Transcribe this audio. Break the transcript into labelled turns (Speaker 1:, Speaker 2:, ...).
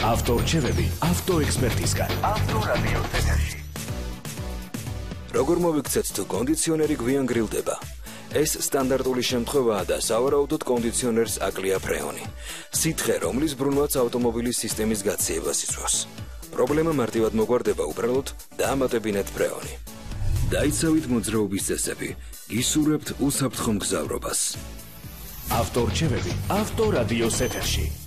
Speaker 1: ავტორჩევები ავტოექსპერტისგან. ავტორადიო ეთერში.
Speaker 2: როგორ მოვიქცეთ თუ კონდიციონერი გვიან გრილდება? ეს სტანდარტული შემთხვევაა და სავარაუდოდ კონდიციონერს აკლია ფრეონი. სითხე, რომლის ბრუნვაც ავტომობილის სისტემის გაციებას იწვევს. პრობლემა მარტივად მოგვარდება უბრალოდ დაამატებინეთ ფრეონი. დაიცავით მოძრაობის წესები, გისურვებთ უსაფრთხო მგზავრობას.
Speaker 1: ავტორჩევები ავტორადიოს ეთერში.